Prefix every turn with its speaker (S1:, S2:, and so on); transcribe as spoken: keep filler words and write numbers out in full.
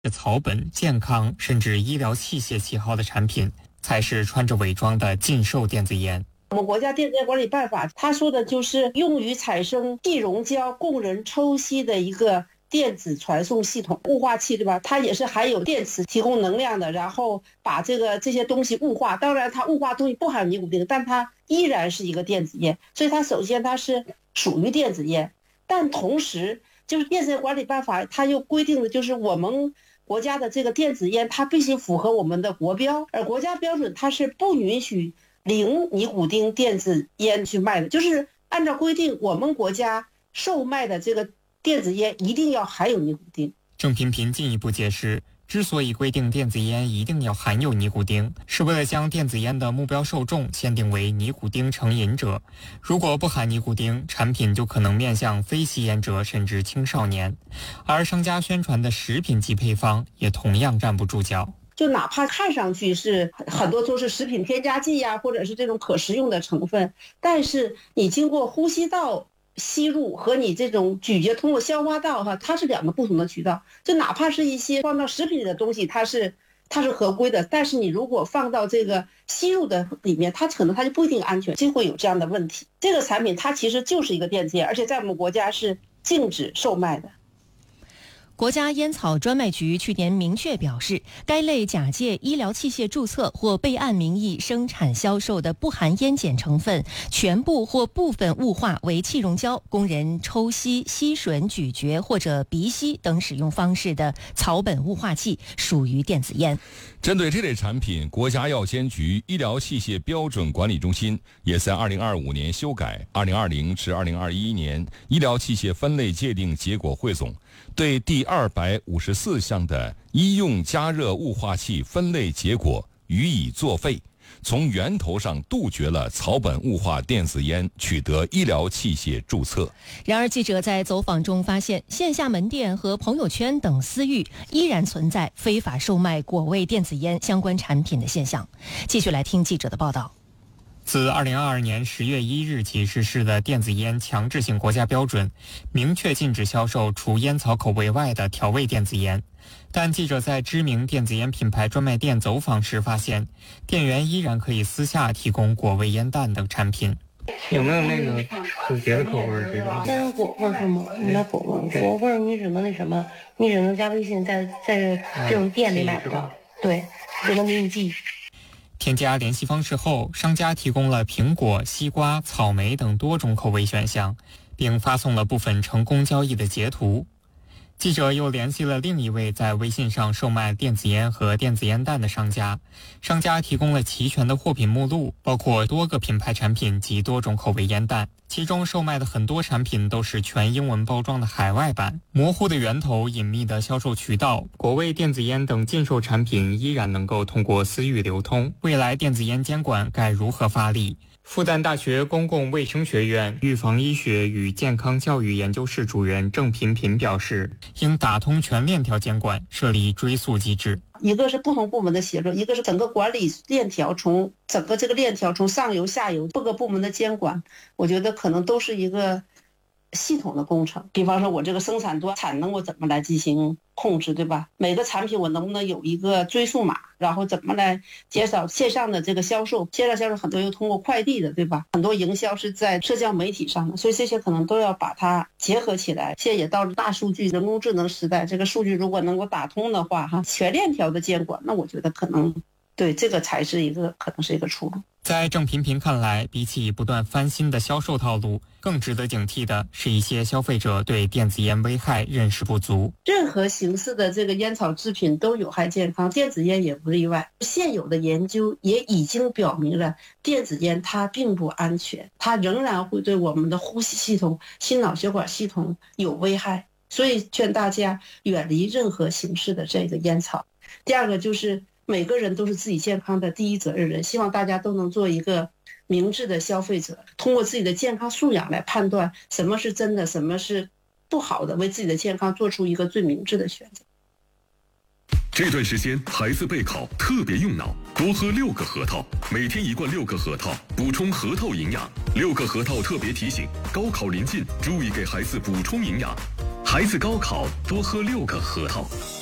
S1: 草本、健康甚至医疗器械旗号的产品，才是穿着伪装的禁售电子烟。
S2: 我们国家电子烟管理办法，它说的就是用于产生气溶胶供人抽吸的一个电子传送系统，雾化器，对吧？它也是含有电池提供能量的，然后把这个这些东西雾化。当然，它雾化东西不含有尼古丁，但它依然是一个电子烟，所以它首先它是属于电子烟。但同时，就是电子烟管理办法，它又规定的就是我们国家的这个电子烟，它必须符合我们的国标，而国家标准它是不允许零尼古丁电子烟去卖的，就是按照规定，我们国家售卖的这个电子烟一定要含有尼古丁。
S1: 郑频频进一步解释，之所以规定电子烟一定要含有尼古丁，是为了将电子烟的目标受众限定为尼古丁成瘾者。如果不含尼古丁，产品就可能面向非吸烟者甚至青少年。而商家宣传的食品级配方也同样站不住脚。
S2: 就哪怕看上去是很多都是食品添加剂呀、啊，或者是这种可食用的成分，但是你经过呼吸道吸入和你这种咀嚼通过消化道哈，它是两个不同的渠道。就哪怕是一些放到食品里的东西，它是它是合规的，但是你如果放到这个吸入的里面，它可能它就不一定安全，就会有这样的问题。这个产品它其实就是一个电子烟，而且在我们国家是禁止售卖的。
S3: 国家烟草专卖局去年明确表示，该类假借医疗器械注册或备案名义生产销售的不含烟碱成分全部或部分雾化为气溶胶，供人抽吸、吸吮、咀嚼或者鼻吸等使用方式的草本雾化器，属于电子烟。
S4: 针对这类产品，国家药监局医疗器械标准管理中心也在二零二五年修改二零二零至二零二一年医疗器械分类界定结果汇总，对第二百五十四项的医用加热雾化器分类结果予以作废，从源头上杜绝了草本雾化电子烟取得医疗器械注册。
S3: 然而，记者在走访中发现，线下门店和朋友圈等私域依然存在非法售卖果味电子烟相关产品的现象。继续来听记者的报道。
S1: 自二零二二年十月一日起实施的电子烟强制性国家标准，明确禁止销售除烟草口味外的调味电子烟。但记者在知名电子烟品牌专卖店走访时发现，店员依然可以私下提供果味烟弹等产品。
S5: 有没有那个就是别的口味这种？
S6: 单果味是吗？你买果味，果味你只能那什么，你只能加微信在在这种店里买不到，对，只能给你寄。
S1: 添加联系方式后，商家提供了苹果、西瓜、草莓等多种口味选项，并发送了部分成功交易的截图。记者又联系了另一位在微信上售卖电子烟和电子烟弹的商家，商家提供了齐全的货品目录，包括多个品牌产品及多种口味烟弹，其中售卖的很多产品都是全英文包装的海外版，模糊的源头、隐秘的销售渠道，果味电子烟等禁售产品依然能够通过私域流通，未来电子烟监管该如何发力？复旦大学公共卫生学院预防医学与健康教育研究室主任郑频频表示，应打通全链条监管，设立追溯机制。
S2: 一个是不同部门的协作，一个是整个管理链条，从整个这个链条从上游下游各个部门的监管，我觉得可能都是一个系统的工程。比方说我这个生产端产能我怎么来进行控制，对吧？每个产品我能不能有一个追溯码，然后怎么来减少线上的这个销售，线上销售很多又通过快递的，对吧？很多营销是在社交媒体上的，所以这些可能都要把它结合起来。现在也到了大数据人工智能时代，这个数据如果能够打通的话哈，全链条的监管，那我觉得可能对这个才是一个可能是一个出路。
S1: 在郑频频看来，比起不断翻新的销售套路，更值得警惕的是一些消费者对电子烟危害认识不足。
S2: 任何形式的这个烟草制品都有害健康，电子烟也不例外。现有的研究也已经表明了，电子烟它并不安全，它仍然会对我们的呼吸系统、心脑血管系统有危害。所以劝大家远离任何形式的这个烟草。第二个就是每个人都是自己健康的第一责任人，希望大家都能做一个明智的消费者，通过自己的健康素养来判断什么是真的，什么是不好的，为自己的健康做出一个最明智的选择。
S7: 这段时间孩子备考特别用脑，多喝六个核桃，每天一罐六个核桃，补充核桃营养。六个核桃特别提醒，高考临近，注意给孩子补充营养。孩子高考多喝六个核桃。